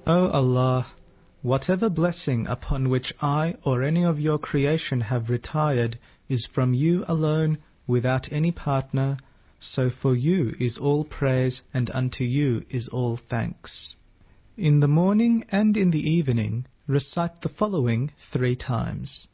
O Allah, whatever blessing upon which I or any of your creation have retired is from you alone, without any partner, so for you is all praise and unto you is all thanks. In the morning and in the evening recite the following 3 times.